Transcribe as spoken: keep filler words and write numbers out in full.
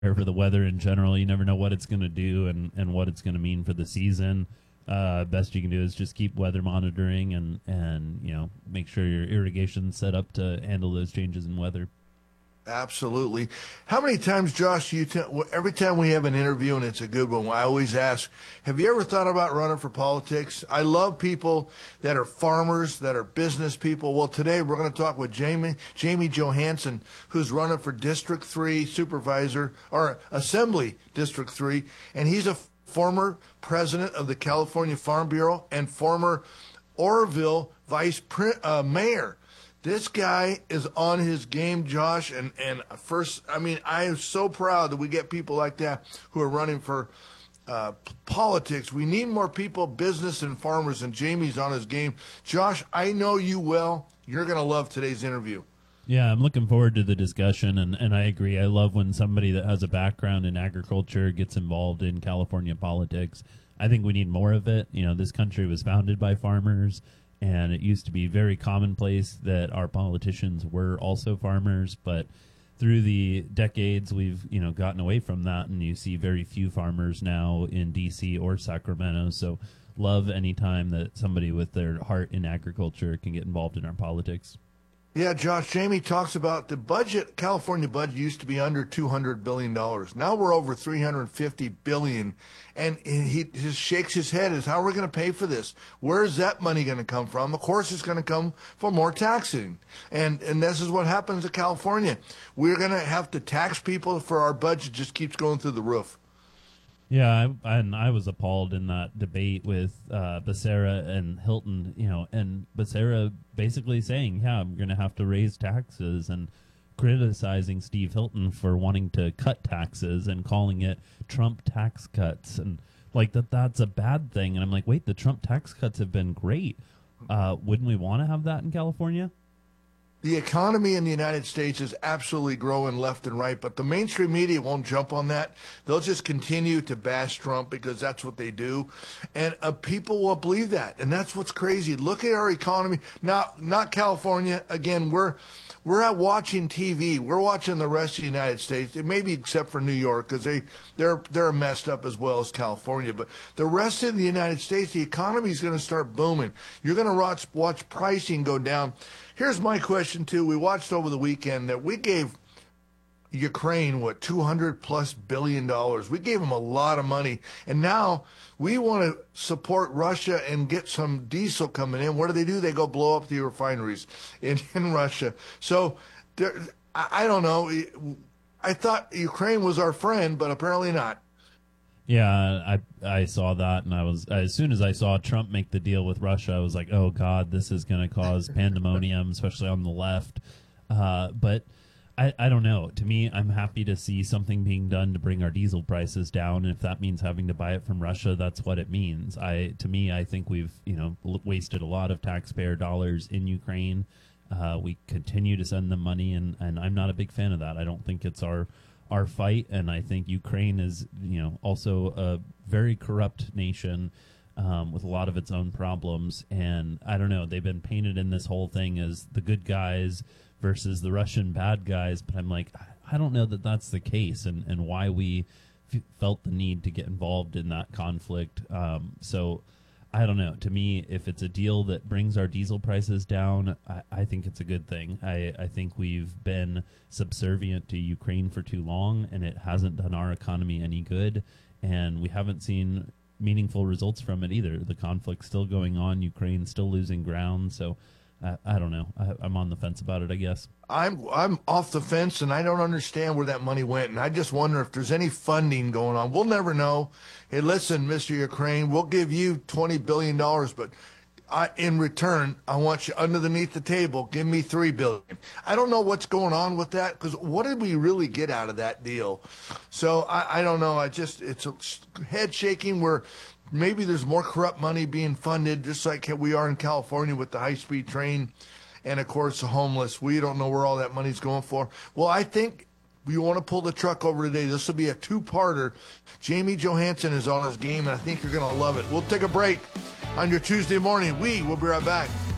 for the weather in general. You never know what it's going to do and, and what it's going to mean for the season. Uh, best you can do is just keep weather monitoring and, and you know make sure your irrigation's set up to handle those changes in weather. Absolutely. How many times, Josh, you t- every time we have an interview, and it's a good one, I always ask, have you ever thought about running for politics? I love people that are farmers, that are business people. Well, today we're going to talk with Jamie, Jamie Johansson, who's running for District three Supervisor, or Assembly District three, and he's a former president of the California Farm Bureau and former Oroville Vice Pre- uh, Mayor. This guy is on his game, Josh, and, and first, I mean, I am so proud that we get people like that who are running for uh, p- politics. We need more people, business and farmers, and Jamie's on his game. Josh, I know you well. You're going to love today's interview. Yeah, I'm looking forward to the discussion, and, and I agree. I love when somebody that has a background in agriculture gets involved in California politics. I think we need more of it. You know, this country was founded by farmers, and it used to be very commonplace that our politicians were also farmers, but through the decades, we've you know gotten away from that, and you see very few farmers now in D C or Sacramento. So love any time that somebody with their heart in agriculture can get involved in our politics. Yeah, Josh, Jamie talks about the budget. California budget used to be under two hundred billion dollars. Now we're over three hundred fifty billion dollars. And he just shakes his head as how are we going to pay for this? Where is that money going to come from? Of course, it's going to come from more taxing. And and this is what happens in California. We're going to have to tax people for our budget just keeps going through the roof. Yeah, I, and I was appalled in that debate with uh, Becerra and Hilton, you know, and Becerra basically saying, yeah, I'm going to have to raise taxes, and criticizing Steve Hilton for wanting to cut taxes and calling it Trump tax cuts, and like that that's a bad thing. And I'm like, wait, the Trump tax cuts have been great. Uh, wouldn't we want to have that in California? The economy in the United States is absolutely growing left and right, but the mainstream media won't jump on that. They'll just continue to bash Trump because that's what they do. And uh, people will believe that. And that's what's crazy. Look at our economy. Now, not California. Again, we're we're out watching T V. We're watching the rest of the United States, maybe except for New York, because they, they're, they're messed up as well as California. But the rest of the United States, the economy is going to start booming. You're going to watch, watch pricing go down. Here's my question, too. We watched over the weekend that we gave Ukraine, what, two hundred plus billion dollars. We gave them a lot of money. And now we want to support Russia and get some diesel coming in. What do they do? They go blow up the refineries in, in Russia. So there, I, I don't know. I thought Ukraine was our friend, but apparently not. Yeah, I I saw that, and I was as soon as I saw Trump make the deal with Russia, I was like, oh God, this is going to cause pandemonium, especially on the left. Uh, but I, I don't know. To me, I'm happy to see something being done to bring our diesel prices down. And if that means having to buy it from Russia, that's what it means. I to me, I think we've you know wasted a lot of taxpayer dollars in Ukraine. Uh, we continue to send them money, and, and I'm not a big fan of that. I don't think it's our our fight, and I think Ukraine is, you know, also a very corrupt nation um, with a lot of its own problems. And I don't know, they've been painted in this whole thing as the good guys versus the Russian bad guys, but I'm like, I don't know that that's the case, and, and why we f- felt the need to get involved in that conflict. Um, so I don't know. To me, if it's a deal that brings our diesel prices down, I, I think it's a good thing. I, I think we've been subservient to Ukraine for too long, and it hasn't done our economy any good, and we haven't seen meaningful results from it either. The conflict's still going on. Ukraine's still losing ground, so I, I don't know. I, I'm on the fence about it, I guess. I'm I'm off the fence, and I don't understand where that money went. And I just wonder if there's any funding going on. We'll never know. Hey, listen, Mister Ukraine, we'll give you twenty billion dollars, but I, in return, I want you underneath the table. Give me three billion dollars. I don't know what's going on with that, because what did we really get out of that deal? So I, I don't know. I just it's a head shaking where maybe there's more corrupt money being funded, just like we are in California with the high-speed train. And, of course, the homeless. We don't know where all that money's going for. Well, I think we want to pull the truck over today. This will be a two-parter. Jamie Johansson is on his game, and I think you're going to love it. We'll take a break on your Tuesday morning. We will be right back.